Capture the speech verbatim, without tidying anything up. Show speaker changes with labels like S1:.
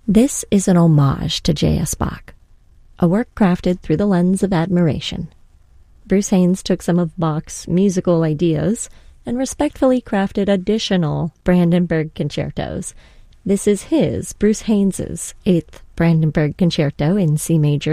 S1: This is an homage to J S. Bach, a work crafted through the lens of admiration. Bruce Haynes took some of Bach's musical ideas and respectfully crafted additional Brandenburg concertos. This is his, Bruce Haynes's, eighth Brandenburg Concerto in C major,